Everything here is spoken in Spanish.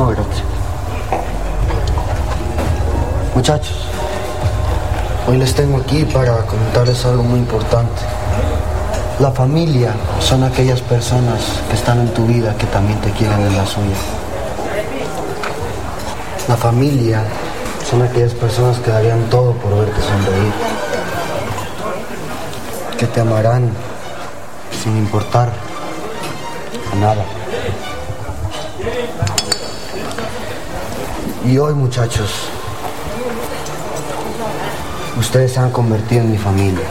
No, gracias. Muchachos, hoy les tengo aquí para comentarles algo muy importante. La familia son aquellas personas que están en tu vida que también te quieren en la suya. La familia son aquellas personas que darían todo por verte sonreír, que te amarán sin importar a nada. Y hoy, muchachos, ustedes se han convertido en mi familia.